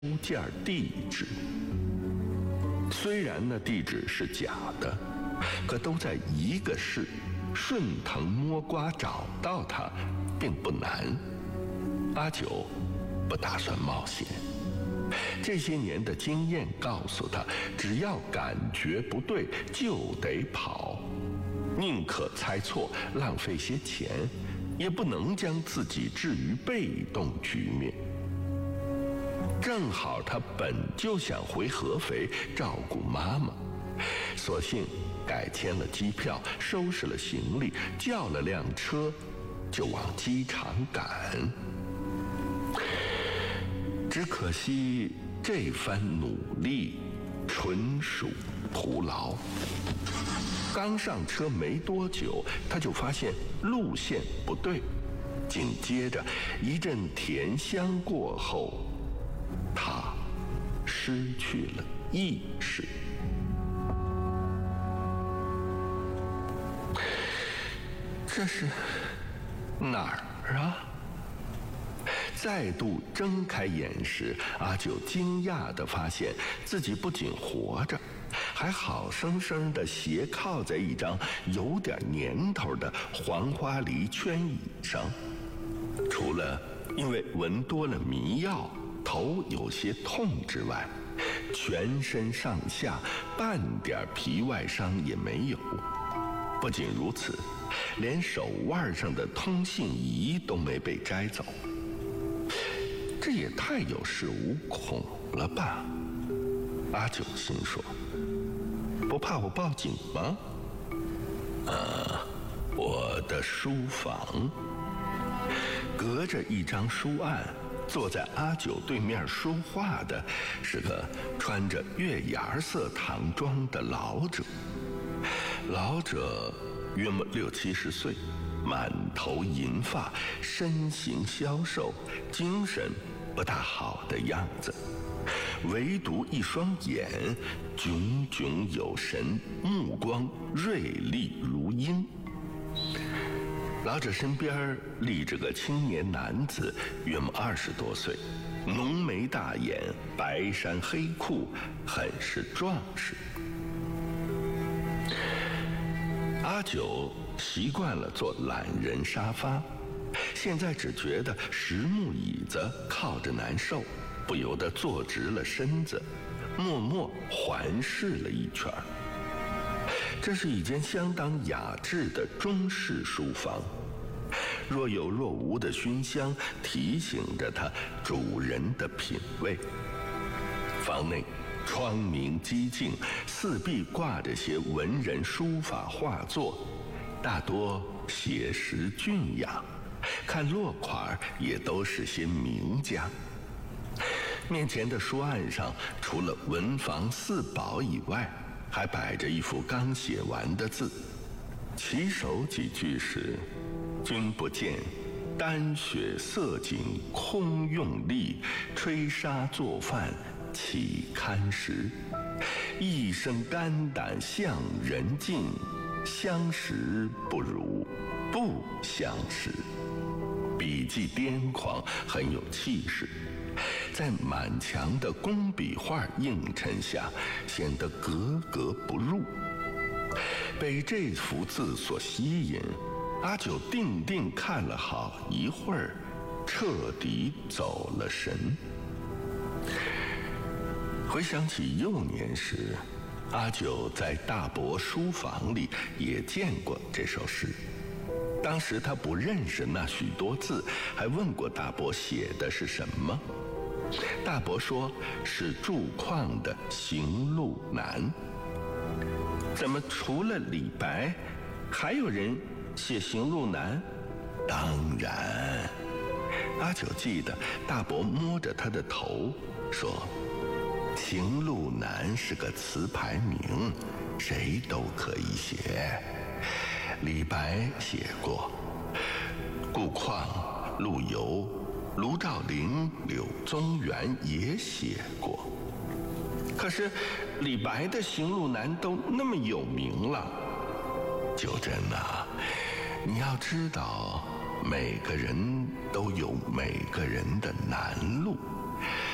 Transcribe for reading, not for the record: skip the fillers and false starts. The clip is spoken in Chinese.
件地址。虽然那地址是假的，可都在一个市，顺藤摸瓜找到它并不难。阿九不打算冒险，这些年的经验告诉他，只要感觉不对就得跑，宁可猜错浪费些钱，也不能将自己置于被动局面。正好他本就想回合肥照顾妈妈，索性改签了机票，收拾了行李，叫了辆车就往机场赶。只可惜这番努力纯属徒劳。刚上车没多久，他就发现路线不对，紧接着一阵甜香过后，他失去了意识。这是哪儿啊？再度睁开眼时，阿九惊讶地发现自己不仅活着，还好生生地斜靠在一张有点年头的黄花梨圈椅上。除了因为闻多了迷药头有些痛之外，全身上下半点皮外伤也没有。不仅如此，连手腕上的通信仪都没被摘走。这也太有恃无恐了吧，阿九心说。不怕我报警吗？我的书房。隔着一张书案，坐在阿九对面说话的是个穿着月牙色唐装的老者。老者约莫60-70岁，满头银发，身形消瘦，精神不大好的样子，唯独一双眼炯炯有神，目光锐利如鹰。老者身边立着个青年男子，约莫20多岁，浓眉大眼，白衫黑裤，很是壮实。阿九习惯了坐懒人沙发，现在只觉得实木椅子靠着难受，不由得坐直了身子，默默环视了一圈。这是一间相当雅致的中式书房，若有若无的熏香提醒着他主人的品味。房内窗明几净，四壁挂着些文人书法画作，大多写实俊雅，看落款也都是些名家。面前的书案上，除了文房四宝以外，还摆着一幅刚写完的字，起手几句是：君不见，丹雪色景空用力，吹沙做饭岂堪食？一生肝胆向人尽，相识不如不相识。笔迹癫狂，很有气势，在满墙的工笔画映衬下，显得格格不入。被这幅字所吸引，阿九定定看了好一会儿，彻底走了神。回想起幼年时，阿九在大伯书房里也见过这首诗。当时他不认识那许多字，还问过大伯写的是什么。大伯说是祝况的《行路难》。怎么除了李白，还有人写《行路难》？当然。阿九记得大伯摸着他的头说，《行路难》是个词牌名，谁都可以写。李白写过，顾况、陆游、卢照邻、柳宗元也写过。可是李白的《行路难》都那么有名了。九真啊，你要知道，每个人都有每个人的难路。